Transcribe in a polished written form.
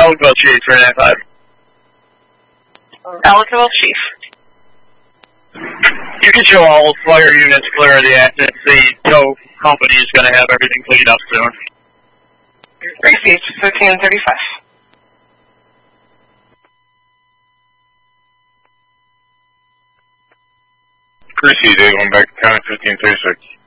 Eligible Chief, 395. Eligible Chief. You can show all fire units clear of the accident. The tow company is going to have everything cleaned up soon. Received, 1535. Received, 81 back to county 1536.